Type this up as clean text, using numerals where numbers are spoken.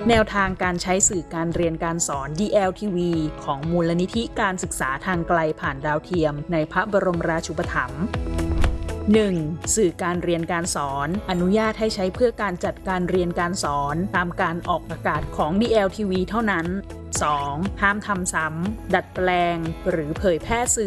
แนวทางการใช้สื่อการเรียนการสอน DLTV ของมูลนิธิการศึกษาทางไกลผ่านดาวเทียมในพระบรมราชูปถัมภ์ 1. สื่อการเรียนการสอนอนุญาตให้ใช้เพื่อการจัดการเรียนการสอนตามการออกอากาศของ DLTV เท่านั้น 2. ห้ามทำซ้ำดัดแปลงหรือเผยแพร่สื่อ